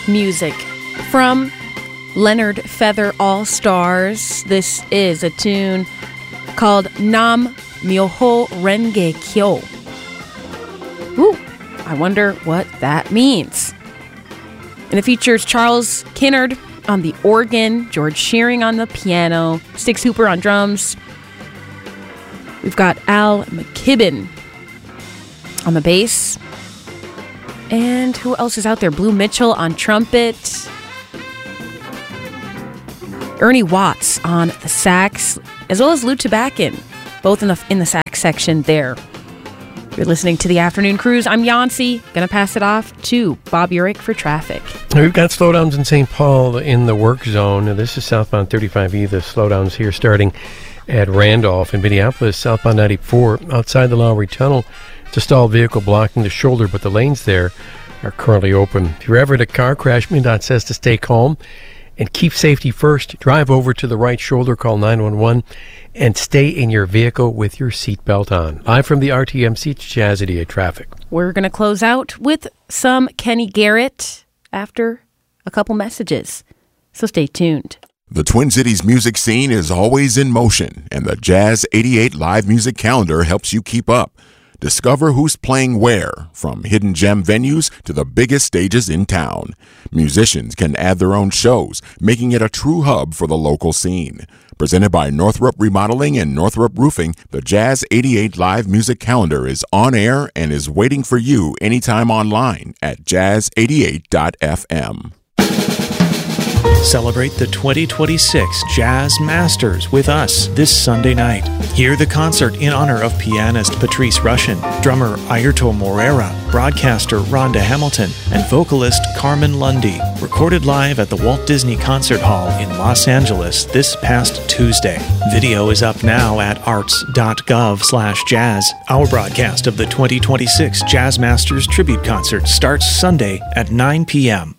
music from Leonard Feather All-Stars. This is a tune called Nam Myoho Renge Kyo. Ooh, I wonder what that means. And it features Charles Kinnard on the organ, George Shearing on the piano, Sticks Hooper on drums. We've got Al McKibben on the bass. And who else is out there? Blue Mitchell on trumpet. Ernie Watts on the sax, as well as Lou Tabakin, both in the sax section there. You're listening to The Afternoon Cruise. I'm Yancy. Going to pass it off to Bob Urich for traffic. We've got slowdowns in St. Paul in the work zone. This is southbound 35E. The slowdowns here starting at Randolph. In Minneapolis, southbound 94 outside the Lowry Tunnel. It's a stalled vehicle blocking the shoulder, but the lanes there are currently open. If you're ever in a car crash, MnDOT says to stay calm and keep safety first. Drive over to the right shoulder, call 911, and stay in your vehicle with your seatbelt on. Live from the RTMC Jazz 88 Traffic. We're going to close out with some Kenny Garrett after a couple messages, so stay tuned. The Twin Cities music scene is always in motion, and the Jazz 88 live music calendar helps you keep up. Discover who's playing where, from hidden gem venues to the biggest stages in town. Musicians can add their own shows, making it a true hub for the local scene. Presented by Northrop Remodeling and Northrop Roofing, the Jazz 88 live music calendar is on air and is waiting for you anytime online at jazz88.fm. Celebrate the 2026 Jazz Masters with us this Sunday night. Hear the concert in honor of pianist Patrice Rushen, drummer Airto Moreira, broadcaster Rhonda Hamilton, and vocalist Carmen Lundy. Recorded live at the Walt Disney Concert Hall in Los Angeles this past Tuesday. Video is up now at arts.gov/jazz. Our broadcast of the 2026 Jazz Masters Tribute Concert starts Sunday at 9 p.m.